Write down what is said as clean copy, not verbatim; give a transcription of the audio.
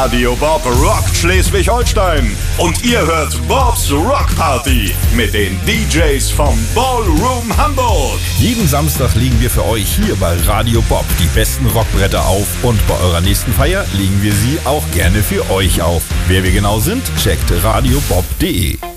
Radio Bob rockt Schleswig-Holstein. Und ihr hört Bobs Rock Party mit den DJs vom Ballroom Hamburg. Jeden Samstag legen wir für euch hier bei Radio Bob die besten Rockbretter auf. Und bei eurer nächsten Feier legen wir sie auch gerne für euch auf. Wer wir genau sind, checkt radiobob.de.